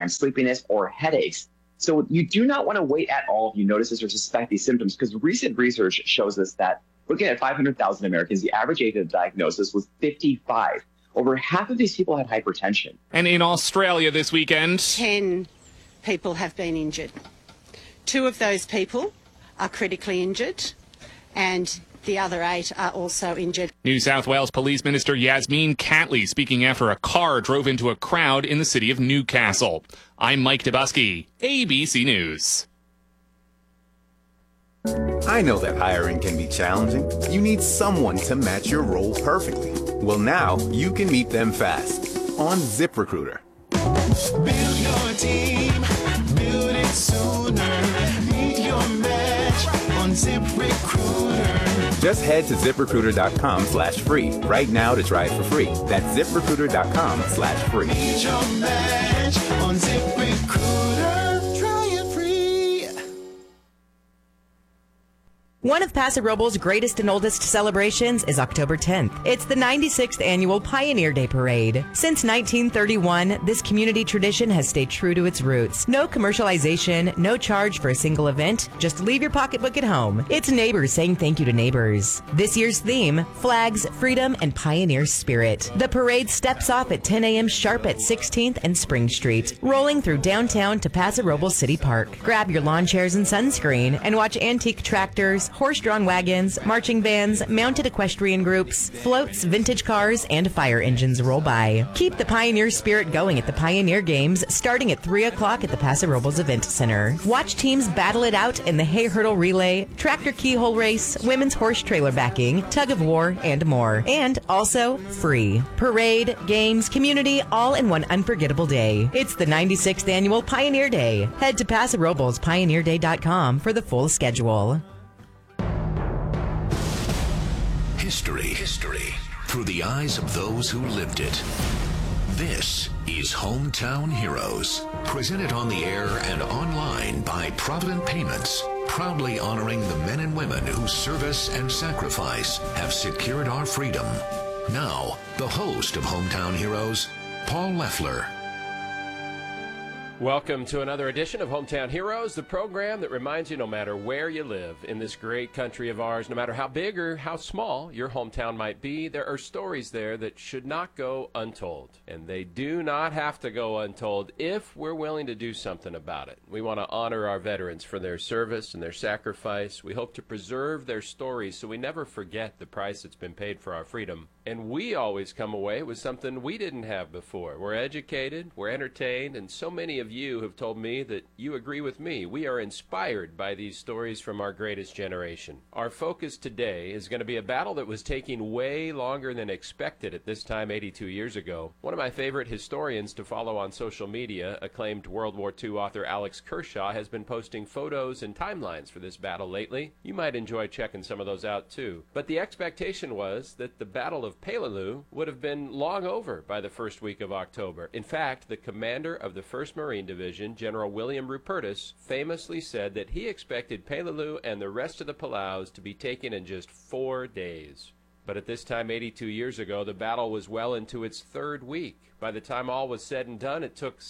nighttime sleepiness, or headaches. So you do not want to wait at all if you notice this or suspect these symptoms, because recent research shows us that looking at 500,000 Americans, the average age of diagnosis was 55. Over half of these people had hypertension. And in Australia this weekend, 10 people have been injured. 2 of those people are critically injured, and the other 8 are also injured. New South Wales Police Minister Yasmin Catley speaking after a car drove into a crowd in the city of Newcastle. I'm Mike Dubusky, ABC News. I know that hiring can be challenging. You need someone to match your role perfectly. Well, now you can meet them fast on ZipRecruiter. Build your team, build it sooner. Meet your match on ZipRecruiter. Just head to ZipRecruiter.com/free right now to try it for free. That's ZipRecruiter.com/free. Meet your match on ZipRecruiter. Try it free. One of Paso Robles' greatest and oldest celebrations is October 10th. It's the 96th annual Pioneer Day Parade. Since 1931, this community tradition has stayed true to its roots. No commercialization, no charge for a single event. Just leave your pocketbook at home. It's neighbors saying thank you to neighbors. This year's theme, flags, freedom, and pioneer spirit. The parade steps off at 10 a.m. sharp at 16th and Spring Street, rolling through downtown to Paso Robles City Park. Grab your lawn chairs and sunscreen and watch antique tractors, horse-drawn wagons, marching bands, mounted equestrian groups, floats, vintage cars, and fire engines roll by. Keep the pioneer spirit going at the Pioneer Games starting at 3 o'clock at the Paso Robles Event Center. Watch teams battle it out in the hay hurdle relay, tractor keyhole race, women's horse trailer backing, tug of war, and more. And also free. Parade, games, community, all in one unforgettable day. It's the 96th annual Pioneer Day. Head to Paso Robles PioneerDay.com for the full schedule. History through the eyes of those who lived it. This is Hometown Heroes, presented on the air and online by Provident Payments, proudly honoring the men and women whose service and sacrifice have secured our freedom. Now, the host of Hometown Heroes, Paul Leffler. Welcome to another edition of Hometown Heroes, the program that reminds you no matter where you live in this great country of ours, no matter how big or how small your hometown might be, there are stories there that should not go untold. And they do not have to go untold if we're willing to do something about it. We want to honor our veterans for their service and their sacrifice. We hope to preserve their stories so we never forget the price that's been paid for our freedom. And we always come away with something we didn't have before. We're educated, we're entertained, and so many of you have told me that you agree with me. We are inspired by these stories from our greatest generation. Our focus today is going to be a battle that was taking way longer than expected at this time 82 years ago. One of my favorite historians to follow on social media, acclaimed World War II author Alex Kershaw, has been posting photos and timelines for this battle lately. You might enjoy checking some of those out too. But the expectation was that the Battle of Peleliu would have been long over by the first week of October. In fact, the commander of the 1st Marine Division, General William Rupertus, famously said that he expected Peleliu and the rest of the Palaus to be taken in just 4 days. But at this time 82 years ago, the battle was well into its 3rd week. By the time all was said and done, it took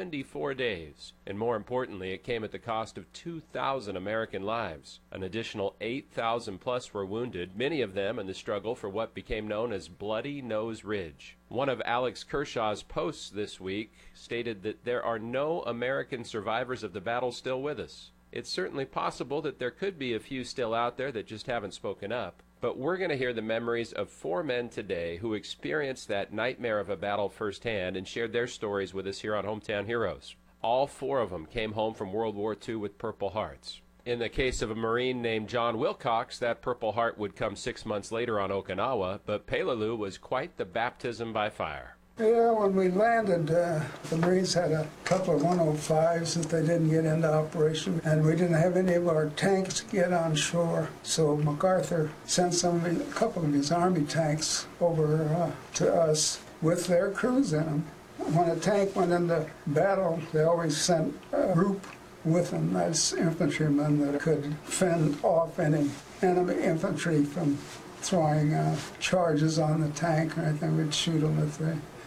74 days. And more importantly, it came at the cost of 2,000 American lives. An additional 8,000 plus were wounded, many of them in the struggle for what became known as Bloody Nose Ridge. One of Alex Kershaw's posts this week stated that there are no American survivors of the battle still with us. It's certainly possible that there could be a few still out there that just haven't spoken up. But we're going to hear the memories of 4 men today who experienced that nightmare of a battle firsthand and shared their stories with us here on Hometown Heroes. All 4 of them came home from World War II with Purple Hearts. In the case of a Marine named John Wilcox, that Purple Heart would come 6 months later on Okinawa, but Peleliu was quite the baptism by fire. Yeah, when we landed, the Marines had a couple of 105s that they didn't get into operation, and we didn't have any of our tanks get on shore. So MacArthur sent a couple of his Army tanks over to us with their crews in them. When a tank went into battle, they always sent a group with them as infantrymen that could fend off any enemy infantry from throwing charges on the tank or anything. We'd shoot them if they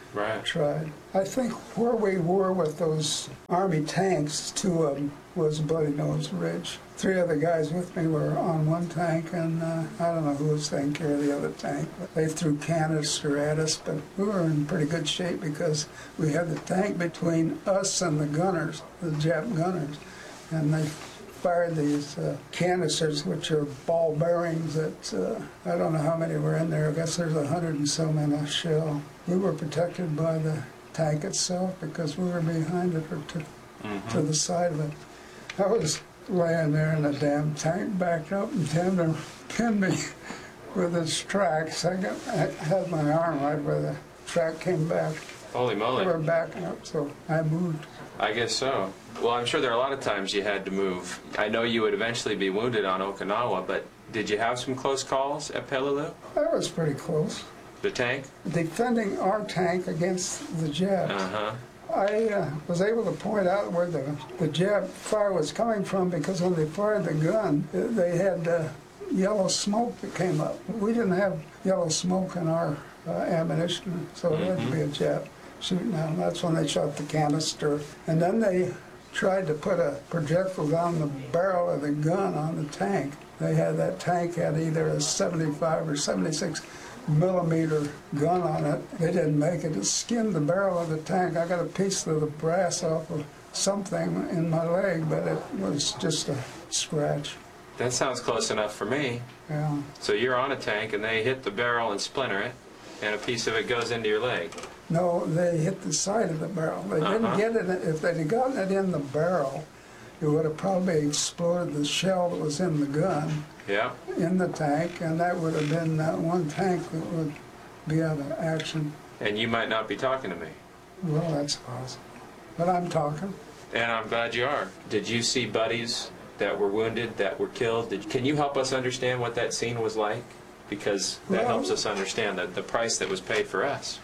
tried. I think where we were with those Army tanks, 2 of them was Bloody Nose Ridge. 3 other guys with me were on one tank, and I don't know who was taking care of the other tank. But they threw canister at us, but we were in pretty good shape because we had the tank between us and the gunners, the Jap gunners, and they fired these canisters, which are ball bearings that I don't know how many were in there. I guess there's 100 and some in a shell. We were protected by the tank itself because we were behind it or to the side of it. I was laying there and the damn tank backed up and pinned me with its tracks. I had my arm right where the track came back. Holy moly. They were backing up, so I moved. I guess so. Well, I'm sure there are a lot of times you had to move. I know you would eventually be wounded on Okinawa, but did you have some close calls at Peleliu? That was pretty close. The tank? Defending our tank against the Japs. I was able to point out where the Jap fire was coming from because when they fired the gun, they had yellow smoke that came up. We didn't have yellow smoke in our ammunition, so it had to be a Jap shooting at them. That's when they shot the canister. And then they tried to put a projectile down the barrel of the gun on the tank. They had that tank had either a 75 or 76 millimeter gun on it. They didn't make it. It skinned the barrel of the tank. I got a piece of the brass off of something in my leg, but it was just a scratch. That sounds close enough for me. Yeah. So you're on a tank and they hit the barrel and splinter it, and a piece of it goes into your leg. No, they hit the side of the barrel. They didn't get it. If they'd have gotten it in the barrel, it would have probably exploded the shell that was in the gun. Yeah. In the tank, and that would have been one tank that would be out of action. And you might not be talking to me. Well, that's possible. But I'm talking. And I'm glad you are. Did you see buddies that were wounded, that were killed? Can you help us understand what that scene was like? Because that helps us understand the price that was paid for us.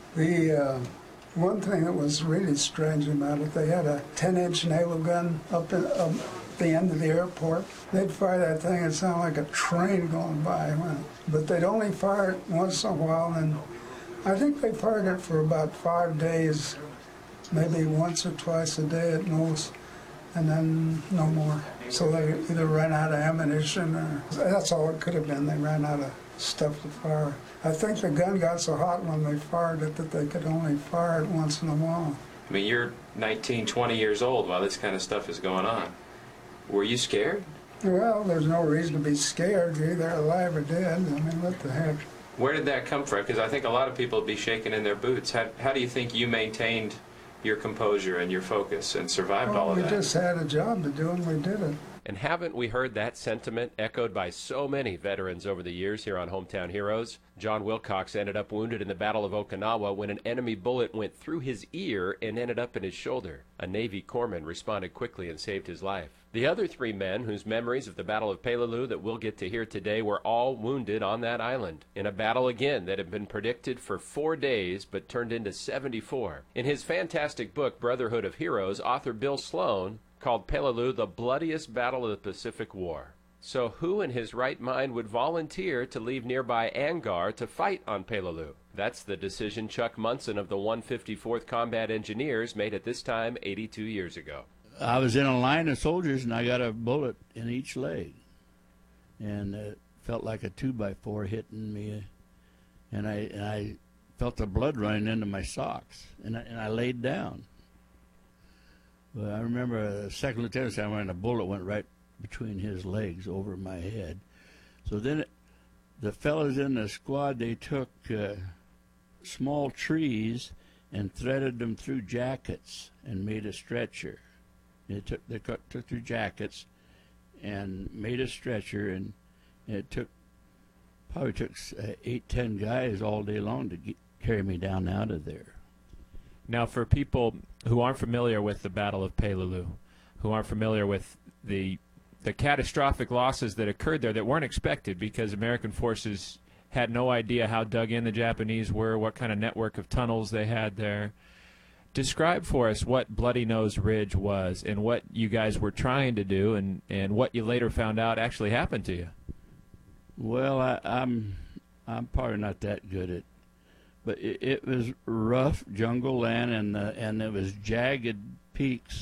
The one thing that was really strange about it, they had a 10-inch naval gun up the end of the airport. They'd fire that thing and sound like a train going by. But they'd only fire it once in a while, and I think they fired it for about 5 days, maybe once or twice a day at most, and then no more. So they either ran out of ammunition, or that's all it could have been. They ran out of stuff to fire. I think the gun got so hot when they fired it that they could only fire it once in a while. I mean, you're 19, 20 years old while this kind of stuff is going on. Were you scared? Well, there's no reason to be scared. You're either alive or dead. I mean, what the heck? Where did that come from? Because I think a lot of people would be shaking in their boots. How do you think you maintained your composure and your focus and survived all of that? We just had a job to do and we did it. And haven't we heard that sentiment echoed by so many veterans over the years here on Hometown Heroes? John Wilcox ended up wounded in the Battle of Okinawa when an enemy bullet went through his ear and ended up in his shoulder. A Navy corpsman responded quickly and saved his life. The other 3 men whose memories of the Battle of Peleliu that we'll get to hear today were all wounded on that island, in a battle again that had been predicted for 4 days but turned into 74. In his fantastic book, Brotherhood of Heroes, author Bill Sloan called Peleliu the bloodiest battle of the Pacific War. So who in his right mind would volunteer to leave nearby Angar to fight on Peleliu? That's the decision Chuck Munson of the 154th Combat Engineers made at this time 82 years ago. I was in a line of soldiers and I got a bullet in each leg. And it felt like a 2x4 hitting me. And I felt the blood running into my socks. And I laid down. But I remember a second lieutenant saying when a bullet went right between his legs over my head. So then the fellows in the squad, they took small trees and threaded them through jackets and made a stretcher. They took through jackets and made a stretcher, and it probably took 8-10 guys all day long to carry me down out of there. Now, for people who aren't familiar with the Battle of Peleliu, who aren't familiar with the catastrophic losses that occurred there that weren't expected because American forces had no idea how dug in the Japanese were, what kind of network of tunnels they had there. Describe for us what Bloody Nose Ridge was and what you guys were trying to do and what you later found out actually happened to you. Well, I'm probably not that good at But it was rough jungle land, and it was jagged peaks